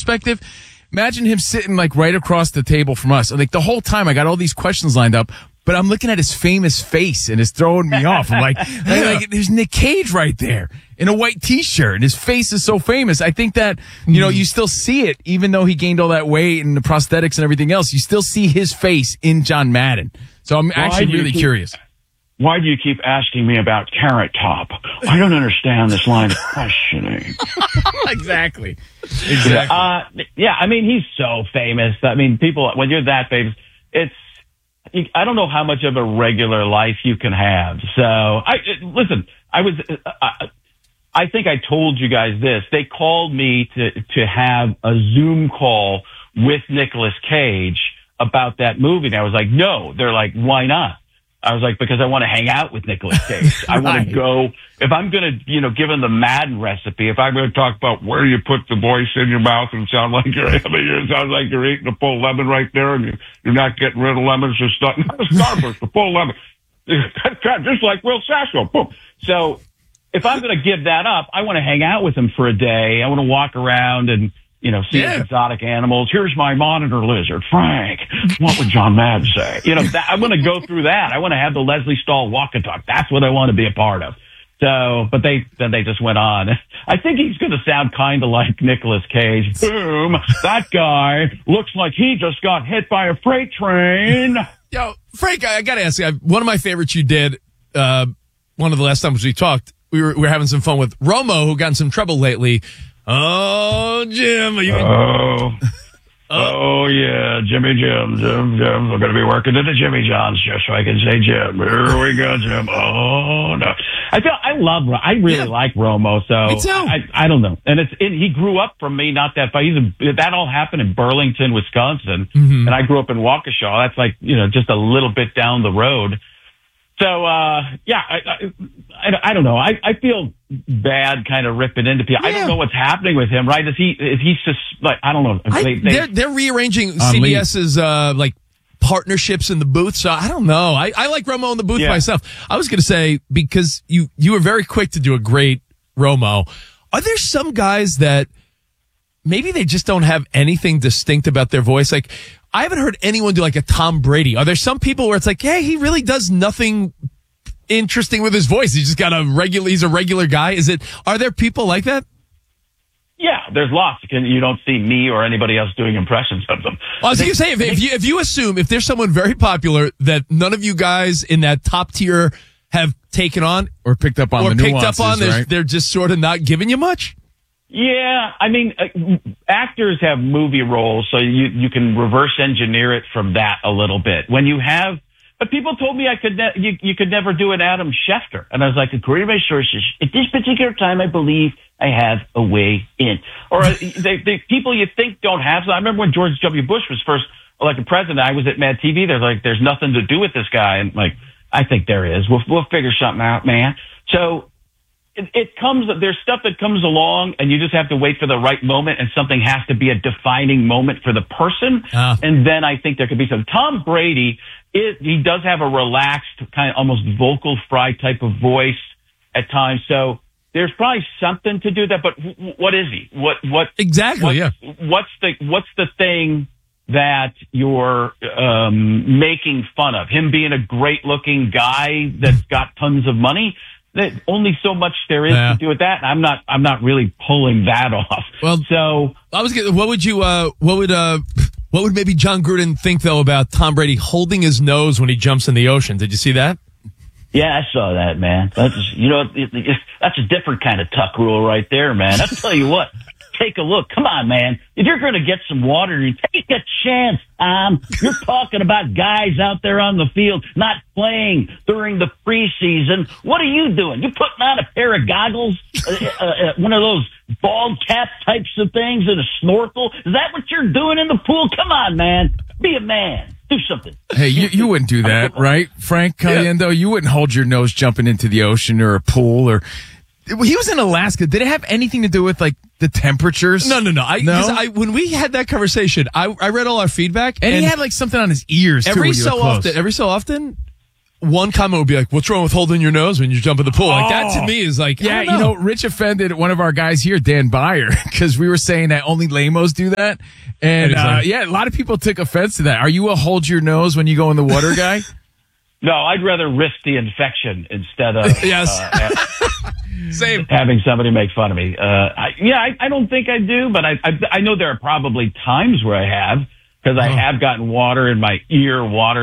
perspective, imagine him sitting like right across the table from us. Like the whole time I got all these questions lined up, but I'm looking at his famous face and it's throwing me off. I'm like, there's Nick Cage right there in a white t-shirt and his face is so famous. I think that, you still see it, even though he gained all that weight and the prosthetics and everything else, you still see his face in John Madden. So I'm actually really curious. Why do you keep asking me about Carrot Top? I don't understand this line of questioning. Exactly. Yeah, I mean, he's so famous. I mean, people, when you're that famous, I don't know how much of a regular life you can have. So, I think I told you guys this. They called me to have a Zoom call with Nicolas Cage about that movie. And I was like, no. They're like, why not? I was like, because I want to hang out with Nicolas Cage. I want to go, if I'm going to, give him the Madden recipe, if I'm going to talk about where you put the voice in your mouth and sound like it sounds like you're eating a full lemon right there and you're not getting rid of lemons, just not a Starburst, a full lemon. Just like Will Sasso. Boom. So if I'm going to give that up, I want to hang out with him for a day. I want to walk around and, see exotic animals. Here's my monitor lizard, Frank. What would John Madden say? I want to go through that. I want to have the Leslie Stahl walk and talk. That's what I want to be a part of. So, but they just went on. I think he's going to sound kind of like Nicolas Cage. Boom. That guy looks like he just got hit by a freight train. Yo, Frank, I got to ask you, one of my favorites you did, one of the last times we talked, we were having some fun with Romo, who got in some trouble lately. Oh, Jim. Oh, yeah, Jimmy Jim. We're going to be working at the Jimmy John's just so I can say Jim. Here we go, Jim. Oh, no. I really like Romo, so Me too. I don't know. And he grew up from me not that far. That all happened in Burlington, Wisconsin, and I grew up in Waukesha. That's like, just a little bit down the road. So, yeah, I don't know. I feel bad kind of ripping into people. Yeah. I don't know what's happening with him, right? Is he just like, I don't know. They're rearranging CBS's, partnerships in the booth. So I don't know. I like Romo in the booth myself. I was going to say, because you were very quick to do a great Romo. Are there some guys that maybe they just don't have anything distinct about their voice? Like, I haven't heard anyone do like a Tom Brady. Are there some people where it's like, hey, he really does nothing interesting with his voice. He's just got he's a regular guy. Are there people like that? Yeah, there's lots. You don't see me or anybody else doing impressions of them. I was going to say, if you assume, if there's someone very popular that none of you guys in that top tier have taken on or picked up on, right? They're just sort of not giving you much. Yeah, I mean, actors have movie roles, so you can reverse engineer it from that a little bit. But people told me you could never do an Adam Schefter, and I was like, according to my sources, at this particular time, I believe I have a way in. Or the people you think don't have. So I remember when George W. Bush was first elected president, I was at Mad TV. They're like, there's nothing to do with this guy, and like, I think there is. We'll figure something out, man. So. There's stuff that comes along and you just have to wait for the right moment, and something has to be a defining moment for the person. And then I think there could be some. Tom Brady, he does have a relaxed, kind of almost vocal fry type of voice at times. So there's probably something to do with that, but what is he? What exactly? What's the thing that you're making fun of? Him being a great looking guy that's got tons of money? Only so much there is to do with that. I'm not really pulling that off. Well, so I was getting, what would maybe John Gruden think though about Tom Brady holding his nose when he jumps in the ocean? Did you see that? Yeah, I saw that, man. That's that's a different kind of tuck rule right there, man. I'll tell you what. Take a look. Come on, man. If you're going to get some water, you take a chance. You're talking about guys out there on the field not playing during the preseason. What are you doing? You putting on a pair of goggles, one of those bald cap types of things, and a snorkel? Is that what you're doing in the pool? Come on, man. Be a man. Do something. Hey, you wouldn't do that, right, Frank Caliendo? You wouldn't hold your nose jumping into the ocean or a pool or... He was in Alaska. Did it have anything to do with like the temperatures? No. When we had that conversation, I read all our feedback, and he had like something on his ears too, every so often. one comment would be like, "What's wrong with holding your nose when you jump in the pool?" Like that to me is like, yeah, you know, Rich offended one of our guys here, Dan Byer, because we were saying that only lamos do that, and a lot of people took offense to that. Are you a hold your nose when you go in the water guy? No, I'd rather risk the infection instead of Same. having somebody make fun of me. I don't think I do, but I know there are probably times where I have, because I have gotten water in my ear,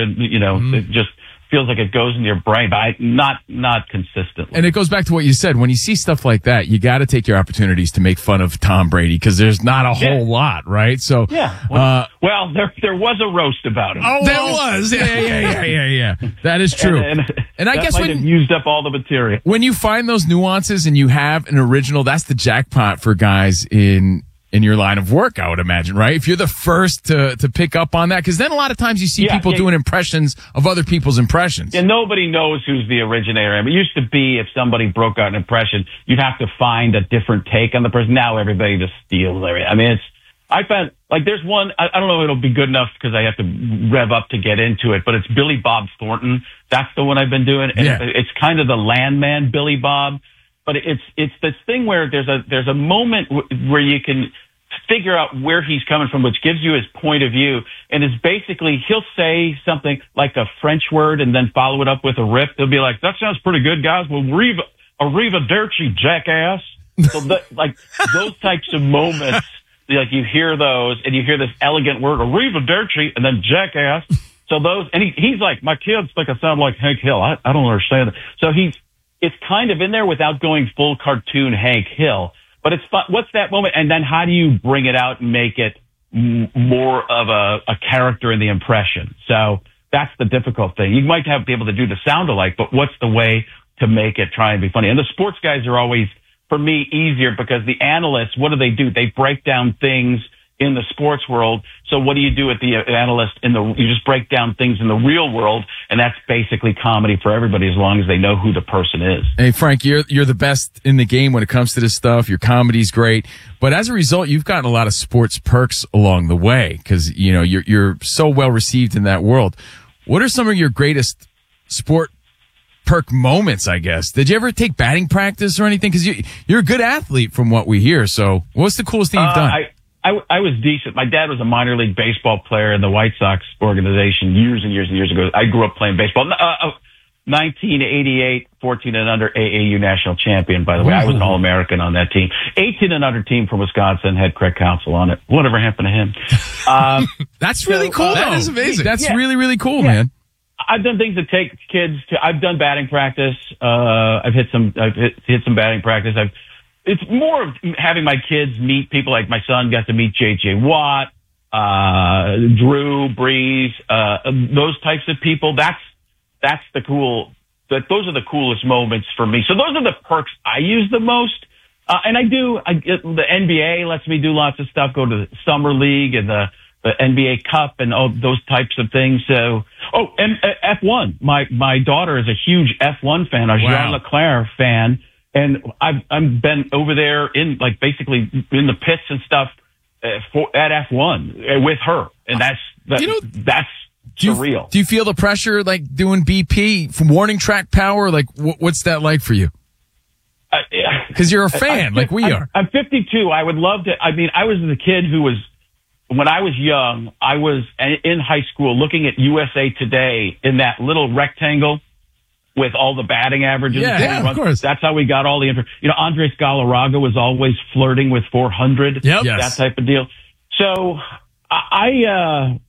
it just feels like it goes into your brain, but not consistently. And it goes back to what you said. When you see stuff like that, you got to take your opportunities to make fun of Tom Brady, because there's not a whole lot, right? So well, there was a roast about him. Oh, there was. Yeah. That is true. And I guess might have used up all the material. When you find those nuances and you have an original, that's the jackpot for guys in your line of work, I would imagine, right? If you're the first to pick up on that, because then a lot of times you see people doing impressions of other people's impressions. And nobody knows who's the originator. I mean, it used to be if somebody broke out an impression, you'd have to find a different take on the person. Now everybody just steals everything. I mean, I found, like, there's one, I don't know if it'll be good enough because I have to rev up to get into it, but it's Billy Bob Thornton. That's the one I've been doing. And it's kind of the landman Billy Bob. But it's this thing where there's a moment where you can figure out where he's coming from, which gives you his point of view. And it's basically, he'll say something like a French word and then follow it up with a riff. He'll be like, "That sounds pretty good, guys. Well, arrivederci, jackass." So those types of moments, like you hear those and you hear this elegant word, arrivederci, and then jackass. So those, and he's like, "My kids think I sound like Hank Hill. I don't understand it." So it's kind of in there without going full cartoon Hank Hill, but it's fun. What's that moment? And then how do you bring it out and make it more of a character in the impression? So that's the difficult thing. You might be able to do the sound alike, but what's the way to make it try and be funny? And the sports guys are always, for me, easier because the analysts, what do? They break down things in the sports world. So what do you do at the analyst you just break down things in the real world, and that's basically comedy for everybody as long as they know who the person is. Hey, Frank, you're the best in the game when it comes to this stuff. Your comedy's great, but as a result, you've gotten a lot of sports perks along the way because you're so well received in that world. What are some of your greatest sport perk moments, I guess? Did you ever take batting practice or anything? Because you're a good athlete from what we hear. So what's the coolest thing you've done? I was decent. My dad was a minor league baseball player in the White Sox organization years and years and years ago. I grew up playing baseball. 1988, 14 and under AAU national champion, by the way. I was an All-American on that team. 18 and under team from Wisconsin had Craig Counsell on it. Whatever happened to him? That's really cool. That is amazing. That's really, really cool, man. I've done things that take kids to, I've done batting practice. I've hit some batting practice. It's more of having my kids meet people. Like my son got to meet J.J. Watt, Drew Brees, those types of people. Those are the coolest moments for me. So those are the perks I use the most. And the NBA lets me do lots of stuff, go to the summer league and the NBA Cup and all those types of things. So, and F1. My daughter is a huge F1 fan, a Jean Leclerc fan. And I've been over there in basically in the pits and stuff at F1 with her, and that's surreal. Do you feel the pressure like doing BP from Warning Track Power? Like, what's that like for you? Because you're a fan, like we are. I'm 52. I would love to. I mean, I was the kid who was when I was young. I was in high school looking at USA Today in that little rectangle with all the batting averages. Yeah, of course. That's how we got all the Andres Galarraga was always flirting with 400. Yep. That type of deal. So I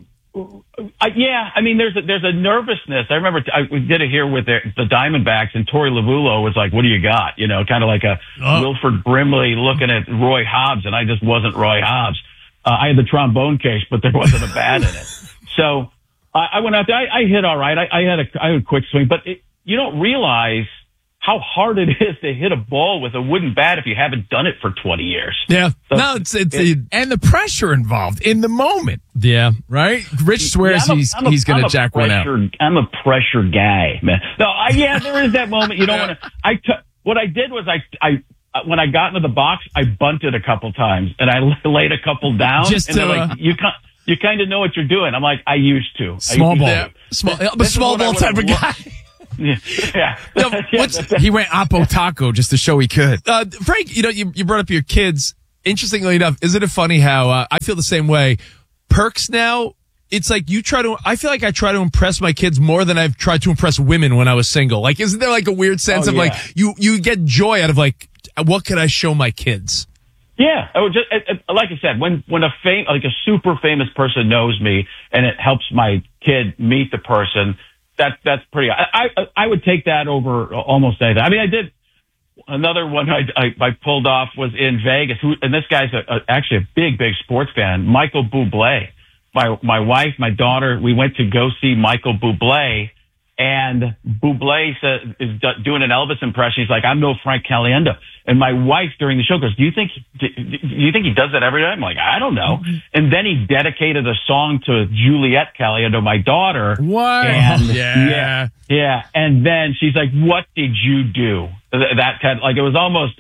mean, there's a nervousness. I remember we did it here with the Diamondbacks, and Torey Lovullo was like, "What do you got?" Kind of like a Wilford Brimley looking at Roy Hobbs, and I just wasn't Roy Hobbs. I had the trombone case, but there wasn't a bat in it. So I went out there. I hit all right. I had a quick swing, but you don't realize how hard it is to hit a ball with a wooden bat if you haven't done it for 20 years. Yeah. So no, and the pressure involved in the moment. Yeah. Right? Rich swears he's going to jack one out. I'm a pressure guy, man. No, there is that moment. You don't want to. What I did was when I got into the box, I bunted a couple times and I laid a couple down. Just and they're like, you you kind of know what you're doing. I'm like, I used to. Small ball. Yeah. I'm a small ball type of guy. Yeah. No, He went Apo Taco just to show he could. Frank, you brought up your kids. Interestingly enough, isn't it funny how I feel the same way? Perks now, it's like I feel like I try to impress my kids more than I've tried to impress women when I was single. Like, isn't there like a weird sense of like, you get joy out of like, what could I show my kids? Yeah. Like I said, when a super famous person knows me and it helps my kid meet the person, that's pretty, I would take that over almost anything. I mean, I did another one I pulled off was in Vegas, and this guy's actually a big sports fan, Michael Bublé. My wife, my daughter, we went to go see Michael Bublé, and Bublé is doing an Elvis impression. He's like, I'm no Frank Caliendo. And my wife during the show goes, do you think he does that every day? I'm like, I don't know. Mm-hmm. And then he dedicated a song to Juliet Caliendo, my daughter. What? And yeah. And then she's like, what did you do? That kind of, like, it was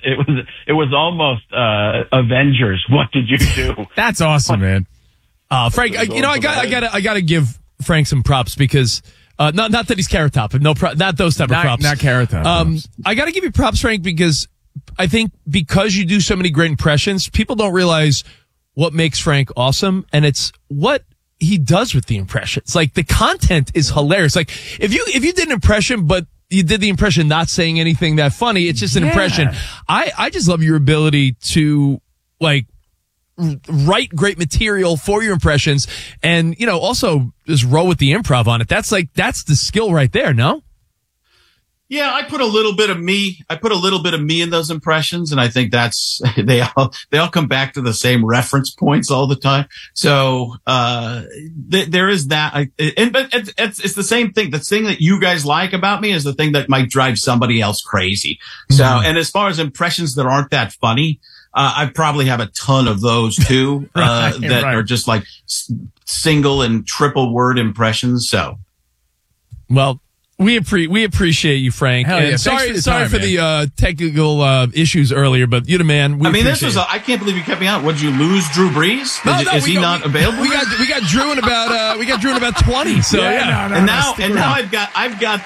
almost Avengers. What did you do? That's awesome, man. Frank, I gotta give Frank some props because, not that he's Carrot Top, but not those type of props. Not Carrot Top. I gotta give you props, Frank, because I think because you do so many great impressions, people don't realize what makes Frank awesome, and it's what he does with the impressions. Like, the content is hilarious. Like, if you did an impression, but you did the impression not saying anything that funny, it's just an impression. I just love your ability to, like, write great material for your impressions and, also just roll with the improv on it. That's the skill right there, no? Yeah, I put a little bit of me in those impressions, and I think that's they all come back to the same reference points all the time. So there is that. But it's the same thing. The thing that you guys like about me is the thing that might drive somebody else crazy. So, and as far as impressions that aren't that funny, I probably have a ton of those too, that are just like single and triple word impressions. So, well, we appreciate you, Frank. Hell yeah. And sorry for man. the technical issues earlier, but you're the man. I can't believe you kept me out. Would you lose Drew Brees? Is he not available? We got Drew in about 20. So and now I've got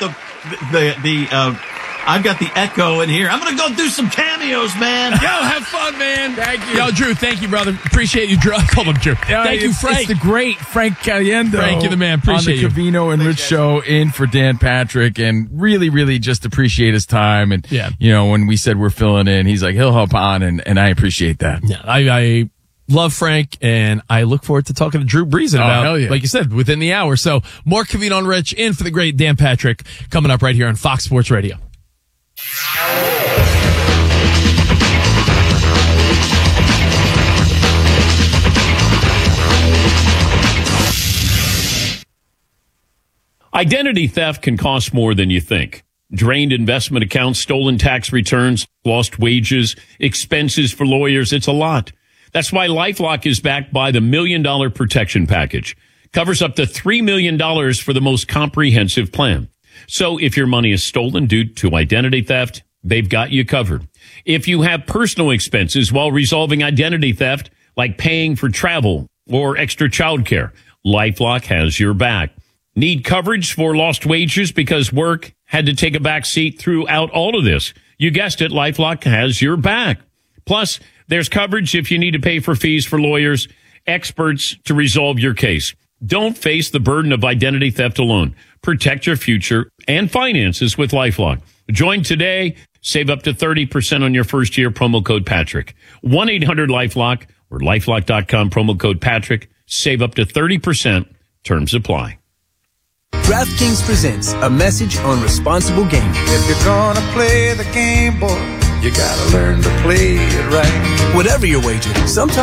the echo in here. I'm going to go do some cameos, man. Yo, have fun, man. Thank you. Yo, Drew, thank you, brother. Appreciate you, Drew. I called him Drew. Thank you, Frank. It's the great Frank Caliendo. Frank, you're the man. Appreciate you. On the Covino and Rich show in for Dan Patrick, and really, really just appreciate his time. And, when we said we're filling in, he's like, he'll hop on, and I appreciate that. Yeah, I love Frank, and I look forward to talking to Drew Brees in about, like you said, within the hour. So more Covino and Rich in for the great Dan Patrick coming up right here on Fox Sports Radio. Identity theft can cost more than you think. Drained investment accounts, stolen tax returns, lost wages, expenses for lawyers. It's a lot. That's why LifeLock is backed by the $1 Million Protection Package. Covers up to $3 million for the most comprehensive plan. So if your money is stolen due to identity theft, they've got you covered. If you have personal expenses while resolving identity theft, like paying for travel or extra childcare, LifeLock has your back. Need coverage for lost wages because work had to take a back seat throughout all of this? You guessed it, LifeLock has your back. Plus, there's coverage if you need to pay for fees for lawyers, experts to resolve your case. Don't face the burden of identity theft alone. Protect your future and finances with LifeLock. Join today. Save up to 30% on your first year. Promo code Patrick. 1-800-LifeLock or LifeLock.com. Promo code Patrick. Save up to 30%. Terms apply. DraftKings presents a message on responsible gaming. If you're gonna play the game, boy, you gotta learn to play it right. Whatever your wager, sometimes